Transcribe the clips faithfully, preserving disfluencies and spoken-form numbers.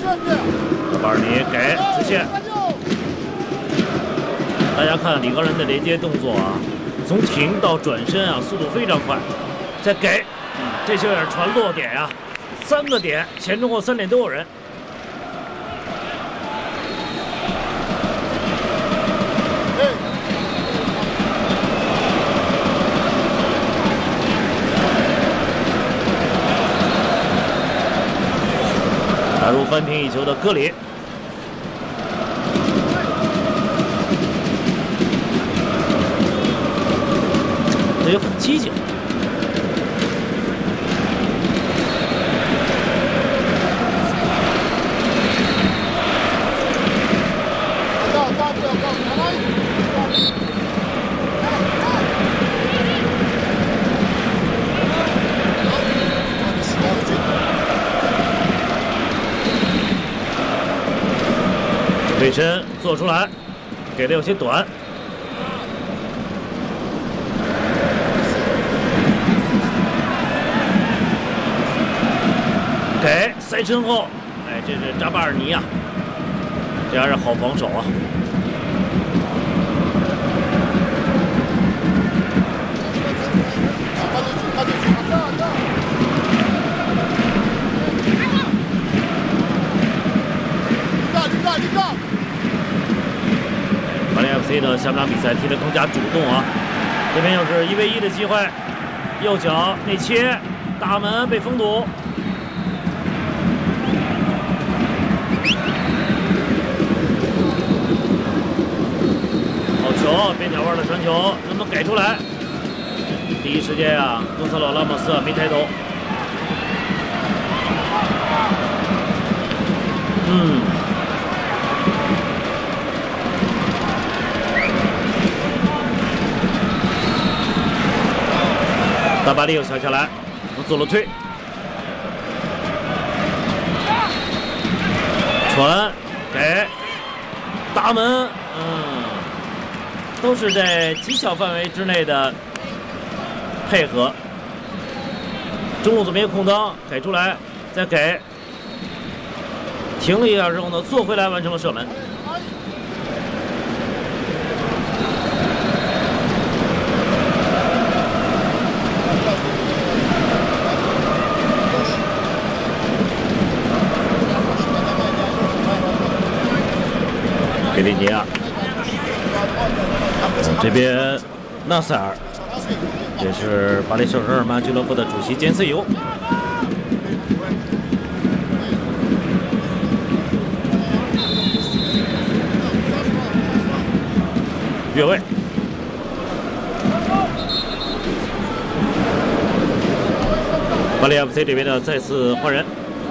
巴尔尼给直线。大家看李高人的连接动作啊，从停到转身啊，速度非常快。再给，这就有点传落点呀、啊，三个点，前中后三点都有人。 打入扳平一球的戈里，这也很机警。背身做出来，给的有些短。给塞身后，哎，这是扎巴尔尼啊，这还是好防守啊。巴黎 F C 呢，下半场比赛踢得更加主动啊！这边又是一 v 一的机会，右脚内切，大门被封堵。好球，边角弯的传球，能不能给出来？第一时间啊，贡萨洛拉莫斯没抬头。嗯。 大巴黎又抢下来，我做了推，传给大门，嗯，都是在极小范围之内的配合。中路这边空当给出来，再给，停了一下之后呢，做回来完成了射门。 贝利尼亚，这边纳塞尔，也是巴黎圣日耳曼俱乐部的主席兼 C E O。越位，巴黎 F C 这边呢再次换人。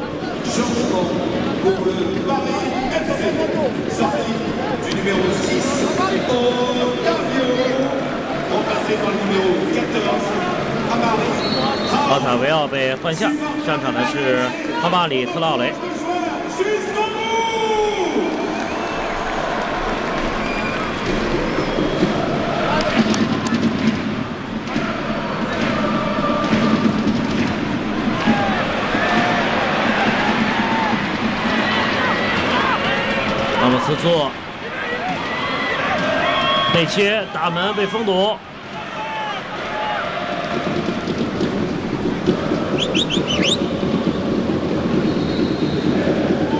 奥塔维奥被换下，上场的是哈马里特劳雷。拉莫斯做内切，大门被封堵。